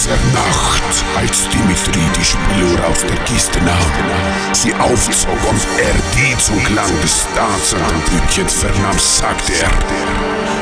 dieser Nacht, als Dimitri die Spur aus der Kiste nahm, sie aufzog und er die zum Klang des dansenden Bübchens vernahm, sagte er: